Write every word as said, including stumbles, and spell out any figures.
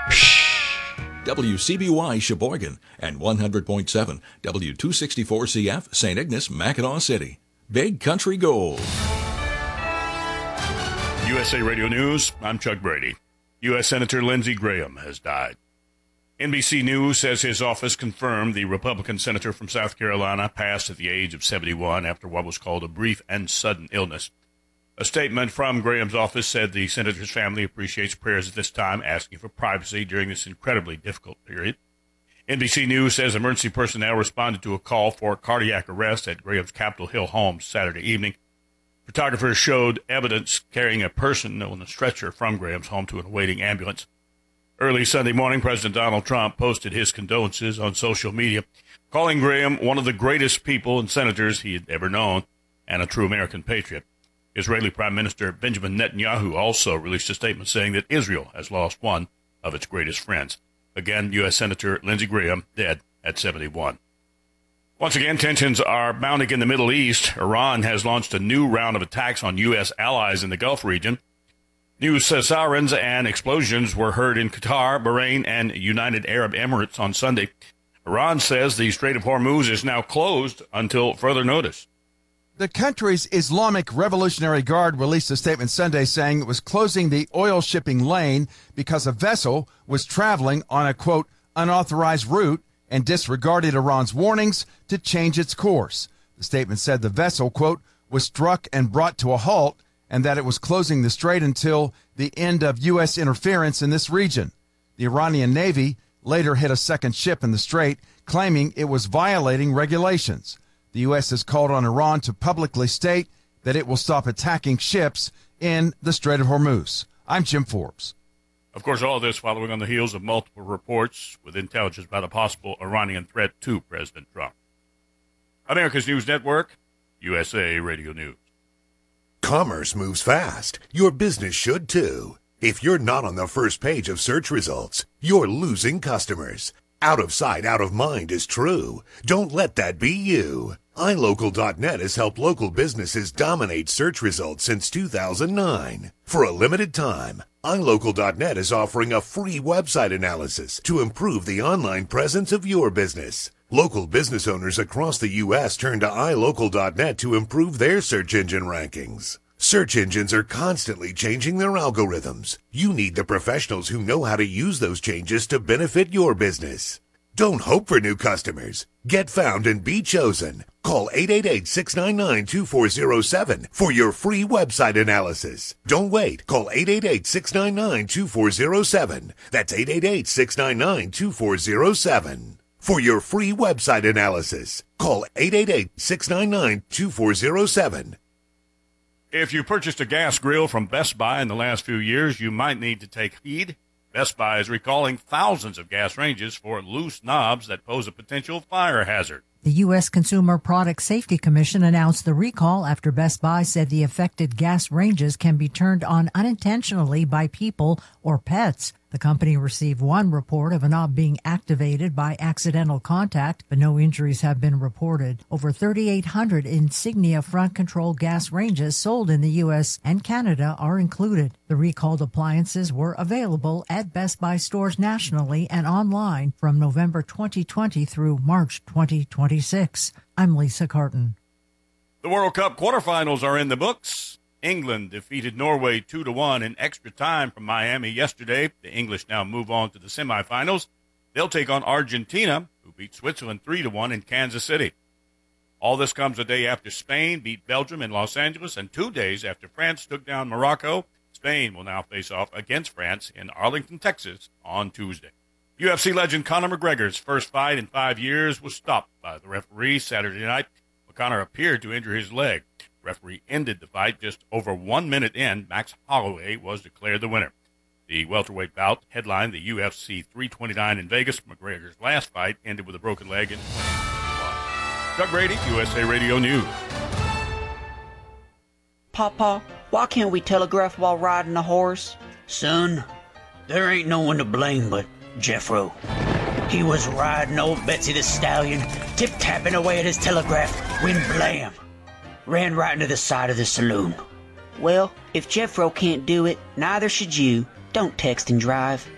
W C B Y Sheboygan and one hundred point seven W two sixty-four C F Saint Ignace, Mackinac City. Big Country Gold. U S A Radio News, I'm Chuck Brady. U S Senator Lindsey Graham has died. N B C News says his office confirmed the Republican senator from South Carolina passed at the age of seventy-one after what was called a brief and sudden illness. A statement from Graham's office said the senator's family appreciates prayers at this time, asking for privacy during this incredibly difficult period. N B C News says emergency personnel responded to a call for cardiac arrest at Graham's Capitol Hill home Saturday evening. Photographers showed evidence carrying a person on a stretcher from Graham's home to an awaiting ambulance. Early Sunday morning, President Donald Trump posted his condolences on social media, calling Graham one of the greatest people and senators he had ever known and a true American patriot. Israeli Prime Minister Benjamin Netanyahu also released a statement saying that Israel has lost one of its greatest friends. Again, U S Senator Lindsey Graham dead at seventy-one. Once again, tensions are mounting in the Middle East. Iran has launched a new round of attacks on U S allies in the Gulf region. New sirens and explosions were heard in Qatar, Bahrain, and United Arab Emirates on Sunday. Iran says the Strait of Hormuz is now closed until further notice. The country's Islamic Revolutionary Guard released a statement Sunday saying it was closing the oil shipping lane because a vessel was traveling on a, quote, unauthorized route and disregarded Iran's warnings to change its course. The statement said the vessel, quote, was struck and brought to a halt and that it was closing the strait until the end of U S interference in this region. The Iranian Navy later hit a second ship in the strait, claiming it was violating regulations. The U S has called on Iran to publicly state that it will stop attacking ships in the Strait of Hormuz. I'm Jim Forbes. Of course, all of this following on the heels of multiple reports with intelligence about a possible Iranian threat to President Trump. America's News Network, U S A Radio News. Commerce moves fast. Your business should too. If you're not on the first page of search results, you're losing customers. Out of sight, out of mind is true. Don't let that be you. i local dot net has helped local businesses dominate search results since two thousand nine. For a limited time, i local dot net is offering a free website analysis to improve the online presence of your business. Local business owners across the U S turn to i local dot net to improve their search engine rankings. Search engines are constantly changing their algorithms. You need the professionals who know how to use those changes to benefit your business. Don't hope for new customers. Get found and be chosen. Call eight eight eight, six nine nine, two four zero seven for your free website analysis. Don't wait. Call eight eight eight, six nine nine, two four zero seven. That's eight eight eight, six nine nine, two four zero seven. For your free website analysis, call eight eight eight, six nine nine, two four zero seven. If you purchased a gas grill from Best Buy in the last few years, you might need to take heed. Best Buy is recalling thousands of gas ranges for loose knobs that pose a potential fire hazard. The U S Consumer Product Safety Commission announced the recall after Best Buy said the affected gas ranges can be turned on unintentionally by people or pets. The company received one report of a knob being activated by accidental contact, but no injuries have been reported. Over thirty-eight hundred Insignia front control gas ranges sold in the U S and Canada are included. The recalled appliances were available at Best Buy stores nationally and online from November twenty twenty through March twenty twenty-six. I'm Lisa Carton. The World Cup quarterfinals are in the books. England defeated Norway two to one in extra time from Miami yesterday. The English now move on to the semifinals. They'll take on Argentina, who beat Switzerland three to one in Kansas City. All this comes a day after Spain beat Belgium in Los Angeles and two days after France took down Morocco. Spain will now face off against France in Arlington, Texas on Tuesday. U F C legend Conor McGregor's first fight in five years was stopped by the referee Saturday night. Conor appeared to injure his leg. Referee ended the fight just over one minute in. Max Holloway was declared the winner. The welterweight bout headlined the U F C three twenty-nine in Vegas. McGregor's last fight ended with a broken leg. In Doug Brady, U S A Radio News. Papa, why can't we telegraph while riding a horse? Son, there ain't no one to blame but Jeffro. He was riding old Betsy the Stallion, tip-tapping away at his telegraph, when blam! Ran right into the side of the saloon. Well, if Jeffro can't do it, neither should you. Don't text and drive.